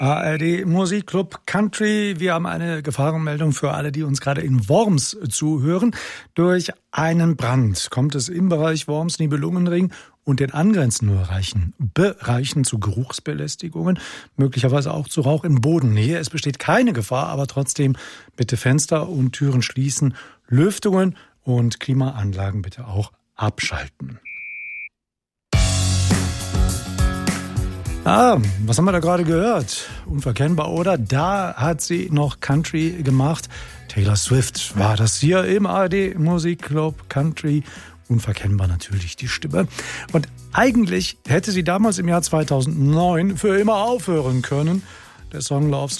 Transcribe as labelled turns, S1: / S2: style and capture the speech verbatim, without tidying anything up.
S1: A R D Musikclub Country. Wir haben eine Gefahrenmeldung für alle, die uns gerade in Worms zuhören. Durch einen Brand kommt es im Bereich Worms-Nibelungenring und den angrenzenden Bereichen, Bereichen zu Geruchsbelästigungen, möglicherweise auch zu Rauch in Bodennähe. Es besteht keine Gefahr, aber trotzdem bitte Fenster und Türen schließen, Lüftungen und Klimaanlagen bitte auch abschalten. Ah, was haben wir da gerade gehört? Unverkennbar, oder? Da hat sie noch Country gemacht. Taylor Swift war das hier im A R D Musikclub Country. Unverkennbar natürlich die Stimme. Und eigentlich hätte sie damals im Jahr zweitausendneun für immer aufhören können. Der Song Love